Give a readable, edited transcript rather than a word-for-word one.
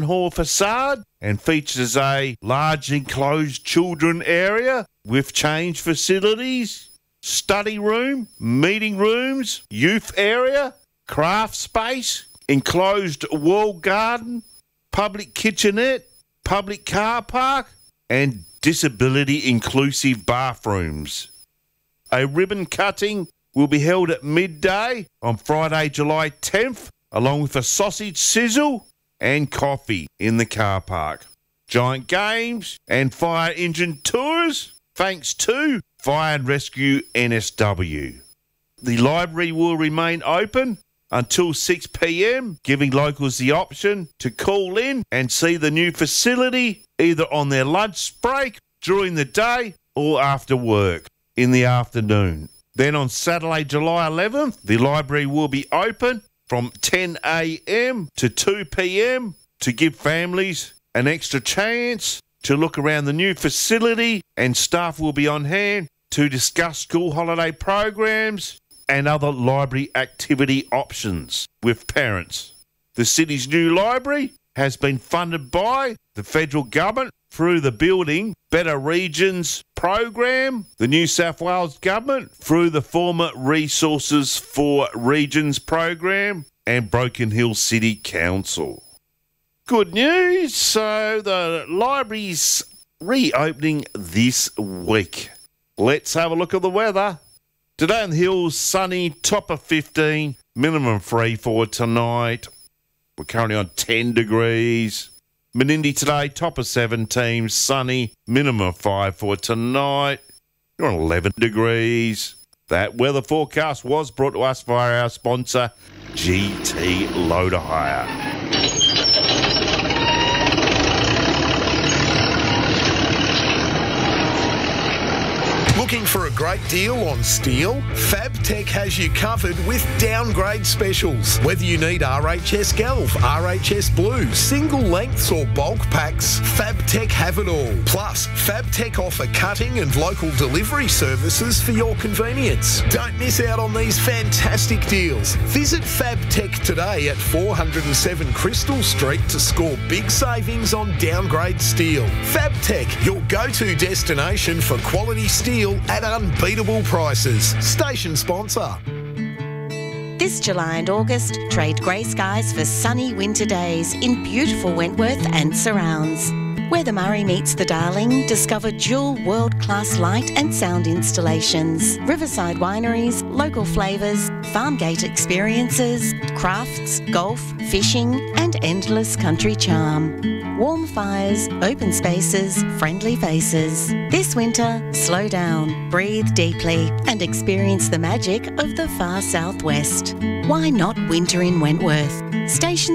hall facade and features a large enclosed children area with change facilities, study room, meeting rooms, youth area, craft space, enclosed wall garden, public kitchenette, public car park and disability inclusive bathrooms. A ribbon cutting will be held at midday on Friday, July 10th, along with a sausage sizzle and coffee in the car park. Giant games and fire engine tours, thanks to Fire and Rescue NSW. The library will remain open until 6 p.m, giving locals the option to call in and see the new facility either on their lunch break, during the day or after work in the afternoon. Then on Saturday, July 11th, the library will be open from 10 a.m. to 2 p.m. to give families an extra chance to look around the new facility, and staff will be on hand to discuss school holiday programs and other library activity options with parents. The city's new library has been funded by the federal government through the Building Better Regions program, the New South Wales government through the former Resources for Regions program, and Broken Hill City Council. Good news, so the library's reopening this week. Let's have a look at the weather. Today on the hills, sunny, top of 15, minimum 3 for tonight. We're currently on 10 degrees. Menindee today, top of 17, sunny, minimum 5 for tonight. You're on 11 degrees. That weather forecast was brought to us by our sponsor, GT Loader Hire. Looking for a great deal on steel? FabTech has you covered with downgrade specials. Whether you need RHS Galv, RHS Blue, single lengths or bulk packs, FabTech have it all. Plus, FabTech offer cutting and local delivery services for your convenience. Don't miss out on these fantastic deals. Visit FabTech today at 407 Crystal Street to score big savings on downgrade steel. FabTech, your go-to destination for quality steel at unbeatable prices. Station sponsor. This July and August, trade grey skies for sunny winter days in beautiful Wentworth and surrounds. Where the Murray meets the Darling, discover dual world-class light and sound installations, riverside wineries, local flavours, farm gate experiences, crafts, golf, fishing and endless country charm. Warm fires, open spaces, friendly faces. This winter, slow down, breathe deeply and experience the magic of the far southwest. Why not winter in Wentworth? Station